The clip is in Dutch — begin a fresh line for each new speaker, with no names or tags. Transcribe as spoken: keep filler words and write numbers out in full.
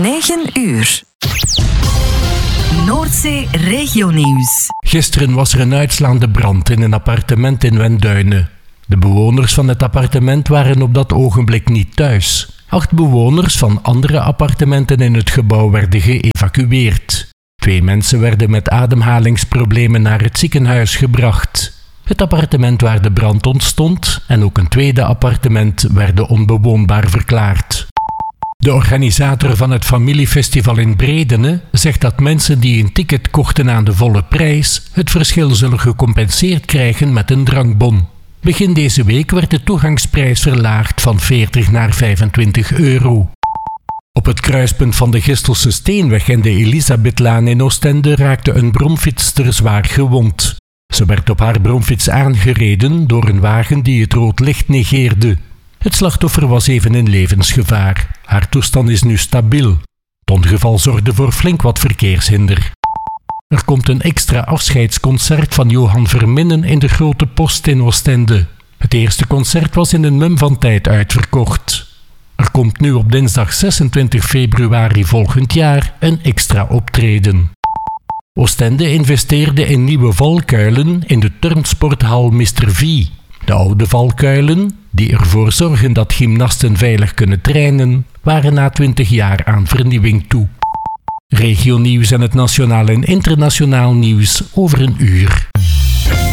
negen uur. Noordzee Regionieuws.
Gisteren was er een uitslaande brand in een appartement in Wenduinen. De bewoners van het appartement waren op dat ogenblik niet thuis. Acht bewoners van andere appartementen in het gebouw werden geëvacueerd. Twee mensen werden met ademhalingsproblemen naar het ziekenhuis gebracht. Het appartement waar de brand ontstond en ook een tweede appartement werden onbewoonbaar verklaard. De organisator van het familiefestival in Bredene zegt dat mensen die een ticket kochten aan de volle prijs het verschil zullen gecompenseerd krijgen met een drankbon. Begin deze week werd de toegangsprijs verlaagd van veertig naar vijfentwintig euro. Op het kruispunt van de Gistelse Steenweg en de Elisabethlaan in Oostende raakte een bromfietster zwaar gewond. Ze werd op haar bromfiets aangereden door een wagen die het rood licht negeerde. Het slachtoffer was even in levensgevaar. Haar toestand is nu stabiel. Het ongeval zorgde voor flink wat verkeershinder. Er komt een extra afscheidsconcert van Johan Verminnen in de Grote Post in Oostende. Het eerste concert was in een mum van tijd uitverkocht. Er komt nu op dinsdag zesentwintig februari volgend jaar een extra optreden. Oostende investeerde in nieuwe valkuilen in de turnsporthal mister V. De oude valkuilen, die ervoor zorgen dat gymnasten veilig kunnen trainen, waren na twintig jaar aan vernieuwing toe. Regionieuws en het nationaal en internationaal nieuws over een uur.